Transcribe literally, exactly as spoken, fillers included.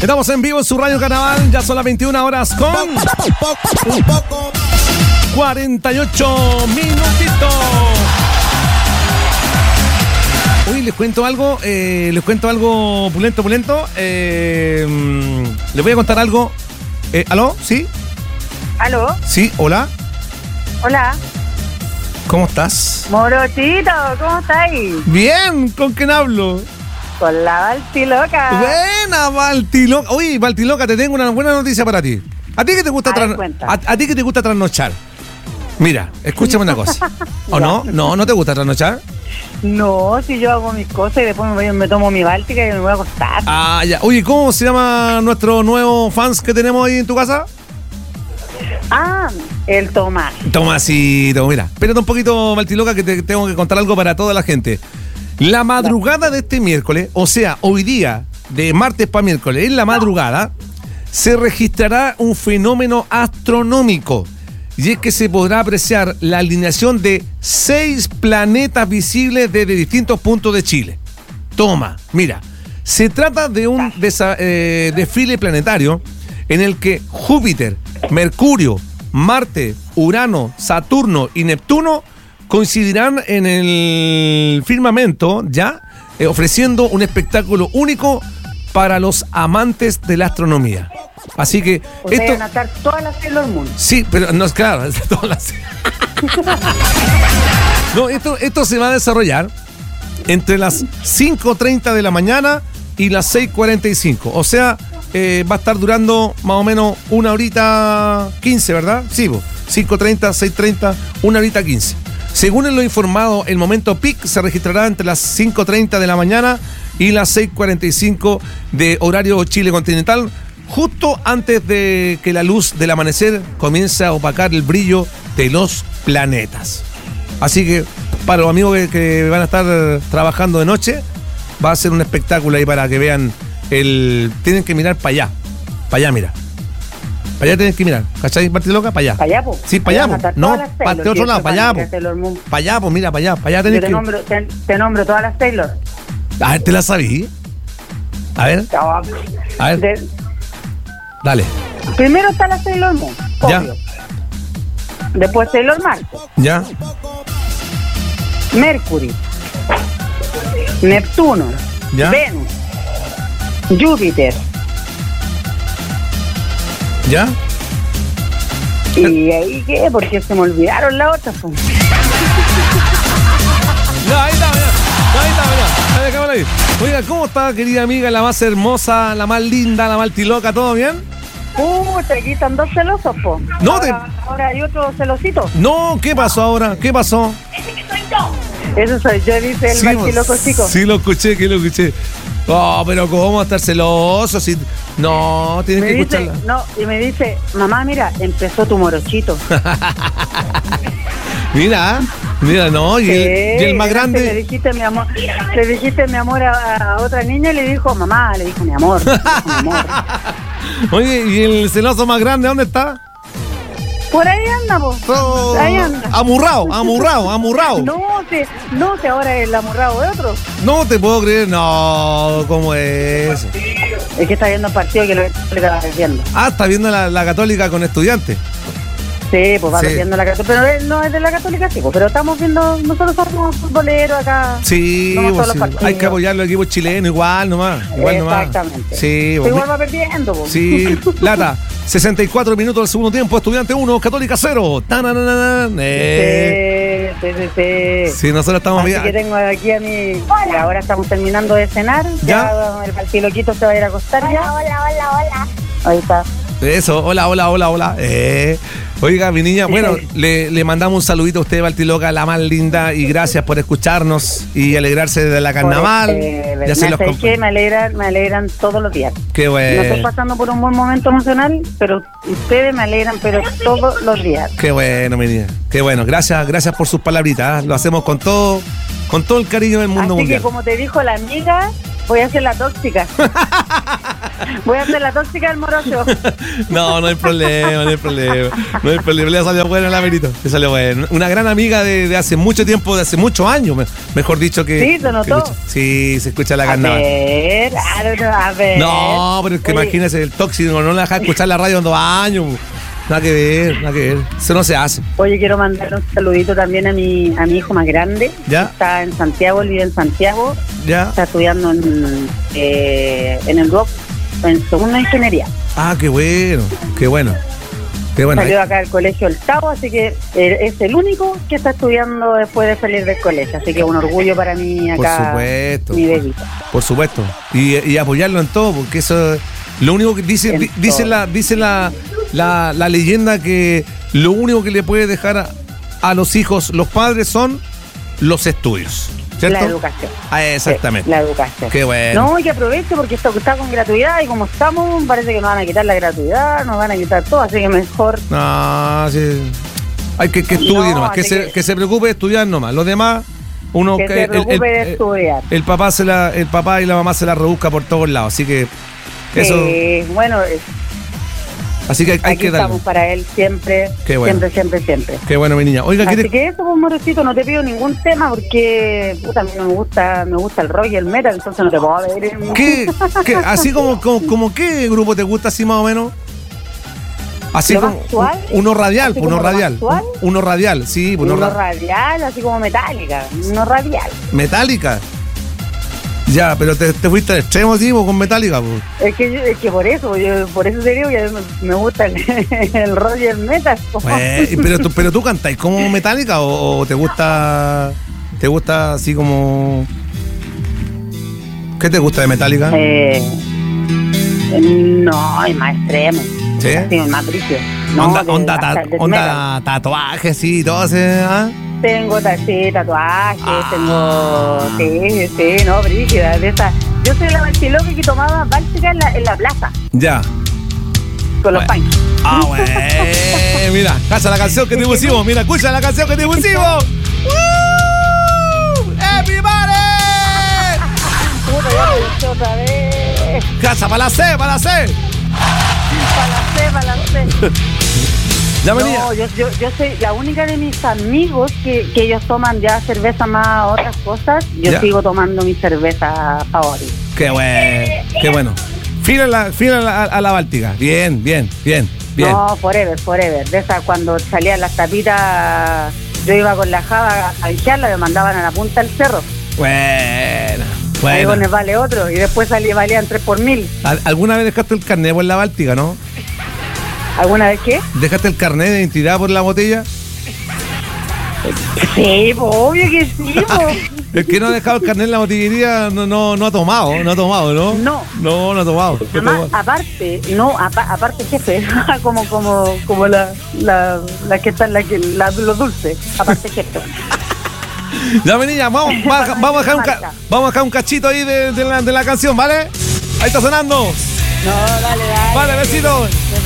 Estamos en vivo en su Radio Carnaval. Ya son las veintiuna horas con cuarenta y ocho minutitos. Uy, les cuento algo, eh, les cuento algo pulento, pulento. Eh, les voy a contar algo. Eh, ¿Aló? ¿Sí? ¿Aló? Sí, hola. Hola. ¿Cómo estás? Morochito, ¿cómo estáis? Bien, ¿con quién hablo? Con la Baltiloca. Buena, Baltiloca. Oye, Baltiloca, te tengo una buena noticia para ti. ¿A ti que te gusta, A ver, tras- cuenta. a, a ti que te gusta trasnochar? Mira, escúchame una cosa. ¿O no? No, ¿no te gusta trasnochar? No, si yo hago mis cosas y después me, voy- me tomo mi Báltica y me voy a acostar. Ah, ya. Oye, ¿cómo se llama nuestro nuevo fans que tenemos ahí en tu casa? Ah, el Tomás. Tomasito, mira. Espérate un poquito, Baltiloca, que te tengo que contar algo para toda la gente. La madrugada de este miércoles, o sea, hoy día, de martes para miércoles, en la madrugada, se registrará un fenómeno astronómico. Y es que se podrá apreciar la alineación de seis planetas visibles desde distintos puntos de Chile. Toma, mira. Se trata de un desa- eh, desfile planetario en el que Júpiter, Mercurio, Marte, Urano, Saturno y Neptuno coincidirán en el firmamento, ¿ya? Eh, ofreciendo un espectáculo único para los amantes de la astronomía. Así que O sea, esto... van a estar todas las Sailor Moon. Sí, pero no es claro. es todas las- no, esto, esto se va a desarrollar entre las cinco treinta de la mañana y las seis cuarenta y cinco. O sea, eh, va a estar durando más o menos una horita quince, ¿verdad? Sí, vos. cinco treinta, seis treinta, una horita quince. Según lo informado, el momento peak se registrará entre las cinco treinta de la mañana y las seis cuarenta y cinco de horario Chile continental, justo antes de que la luz del amanecer comience a opacar el brillo de los planetas. Así que para los amigos que, que van a estar trabajando de noche, va a ser un espectáculo ahí para que vean el... Tienen que mirar para allá. Para allá, mira. Para allá tienen que mirar. ¿Cachai, Baltiloca? Para allá. ¿Para allá, po? Sí, para allá, Van a po. estar No, todas las para Sailor, este otro que lado, para sepan allá, que po. Sailor Moon. Para allá, pues mira, para allá. Para allá tenés Yo te que... nombro, te, te nombro todas las Sailor. A ver, ¿te la sabí? A ver, a ver, De- dale. primero está la Sailor Moon, Ya. obvio. Después Sailor Marte, ¿Ya? Mercury, Neptuno, ¿Ya? Venus, Júpiter. ¿Ya? ¿Y ahí qué? Porque se me olvidaron las otras. po. No, ahí está, mira. Ahí está, mira. Ahí, déjamela ahí. Oiga, ¿cómo está, querida amiga? La más hermosa, la más linda, la Baltiloca, ¿todo bien? Pucha, aquí están dos celosos, po. No ahora, ahora hay otro celosito. No, ¿qué pasó ahora? ¿Qué pasó? Eso soy yo, dice el Sí, Baltiloco vos- chico. Sí, lo escuché, que lo escuché. Oh, pero ¿cómo estar celoso? Si... No, tienes Me que dice, escucharla. no, y me dice, mamá, mira, empezó tu morochito. Mira, mira, no, y, el, y el más Le grande. dijiste mi amor, le dijiste mi amor a, a otra niña y le dijo, mamá, le dijo mi amor, le dijo, mi amor. Oye, ¿y el celoso más grande dónde está? Por ahí anda, po. Oh, Ahí anda. amurrado, amurrado, amurrado. No, se, no, se ahora es el amurrado de otro. No te puedo creer, no, ¿cómo es? Es que está viendo un partido que lo está perdiendo. Ah, está viendo la, la Católica con estudiantes. Sí, pues va Sí. perdiendo la Católica. Pero él no es de la Católica, sí, pues, pero estamos viendo, nosotros somos futboleros acá. Sí, Vamos a pues, todos sí. los partidos. Hay que apoyar a los equipos chilenos igual nomás. Igual nomás. Exactamente. Sí, Pero pues, igual va perdiendo, pues. sí, Lata, sesenta y cuatro minutos del segundo tiempo, Estudiante uno, Católica cero. Tananana, eh. Sí, sí, sí, sí. Sí, nosotros estamos Así bien. que tengo aquí a mi... y ahora estamos terminando de cenar. ¿Ya? Ya el Baltiloquito se va a ir a acostar ya. Hola, hola, hola. Ahí está. Eso, hola, hola, hola, hola. Eh. Oiga, mi niña, bueno, le, le mandamos un saludito a usted, Baltiloca, la más linda, y gracias por escucharnos y alegrarse de la carnaval. Eh, Ya se los ¿sabes qué? comp- Me alegran, me alegran todos los días. Qué No estoy bueno. pasando por un buen momento emocional, pero ustedes me alegran, pero todos los días. Qué bueno, mi niña. Qué bueno. Gracias, gracias por sus palabritas. ¿eh? Lo hacemos con todo, con todo el cariño del mundo Así mundial. que como te dijo la amiga, voy a ser la tóxica. Voy a hacer la tóxica del morocho. No, no hay problema, no hay problema. No hay problema. Le salió bueno el Amerito. Le salió bueno. Una gran amiga de, de hace mucho tiempo, de hace muchos años, me- mejor dicho que. Sí, ¿se notó? que- sí, se escucha la A carnaval. ver, a ver. No, pero es que Oye, imagínese el tóxico, no la deja escuchar la radio en dos años. Nada que ver, nada que ver. Eso no se hace. Oye, quiero mandar un saludito también a mi, a mi hijo más grande. ¿Ya? Está en Santiago, él vive en Santiago. ¿Ya? Está estudiando en, eh, en el D U O C, en segunda ingeniería. Ah, qué bueno, qué bueno. Qué bueno. Salió acá del colegio El Tavo, así que eh, es el único que está estudiando después de salir del colegio. Así que un orgullo para mí Por acá, supuesto. mi bebito. Por supuesto. Y, y apoyarlo en todo, porque eso. Lo único que dice, En di- dice, todo. la, dice la, la, la leyenda que lo único que le puede dejar a, a los hijos, los padres, son los estudios. ¿Cierto? La educación. Ah, exactamente. Sí, la educación. Qué bueno. No, y que aproveche porque esto está con gratuidad y como estamos, parece que nos van a quitar la gratuidad, nos van a quitar todo, así que mejor. No, sí. Hay que, que estudie No, nomás, que así se, que- que se preocupe de estudiar nomás. Los demás, uno Que que- se el- preocupe el- de estudiar. El papá se la, el papá y la mamá se la rebusca por todos lados, así que eso, Eh, bueno, eh, así que hay, hay aquí que darle. estamos para él siempre, Qué bueno. siempre, siempre, siempre. Qué bueno, mi niña. Oiga, Así ¿quiere- que eso, pues, Morocito, no te pido ningún tema porque puta, a mí no me gusta, me gusta el rock y el metal, entonces no te puedo pedir. ¿Qué, qué, así como, como, como qué grupo te gusta así más o menos? Así ¿Lo como más suave? uno radial, ¿Así uno como lo más radial, suave? uno radial, sí, uno, Uno ra- radial, así como metálica, no radial. Metallica. Ya, pero te, te fuiste al extremo, sí, po, con Metallica, pues. Es que, yo- es que por eso, yo, por eso te digo que me, me gusta el, el rock y el metal. Eh, pero tú, pero tú cantáis como Metallica o, o te gusta, te gusta así como, ¿qué te gusta de Metallica? Eh, no, es más extremo. ¿Sí? Sí, más brígido. No, onda, de- onda, hasta ta- el death onda metal. tatuajes, sí, todo ese, ¿ah? Tengo ta- sí, tatuajes, Ah. tengo. Sí, sí, no, brígida. De esa. Yo soy la bachilloca que tomaba Báltica en la, en la plaza, Ya. con los Bueno. panchos. Ah, bueno, mira, cacha la canción que te pusimos, mira, escucha la canción que te pusimos. ¡Woo! ¡Everybody! Puta, ya me gustó otra vez. Cacha, para la C, para la C. Para la C, para la C. Ya venía. No, yo, yo, yo soy la única de mis amigos que, que ellos toman ya cerveza más otras cosas. Yo Ya. sigo tomando mi cerveza favorita. Qué bueno, qué bueno. Fila a la, fila a la, a la Báltica. Bien, bien, bien, bien. No, forever, forever. De esa cuando salían las tapitas, yo iba con la java a guiarla, me mandaban a la punta del cerro. Buena, Ahí buena. les vale otro. Y después salía, valían tres por mil. ¿Al- ¿Alguna vez dejaste el carnet por la Báltica, no? ¿Alguna vez qué? ¿Dejaste el carnet de identidad por la botella? Sí, po, obvio que sí, po. El que no ha dejado el carnet en la botillería no, no, no ha tomado, no ha tomado, ¿no? No. No, no ha tomado. No ha Además, tomado. aparte, no, apa- aparte jefe, como como como la la, la que está la que la, los dulces, aparte jefe. Ya, mi niña, vamos, va- vamos, a dejar un ca- vamos a dejar un cachito ahí de, de la, de la canción, ¿vale? Ahí está sonando. No, dale, dale. Vale, besitos.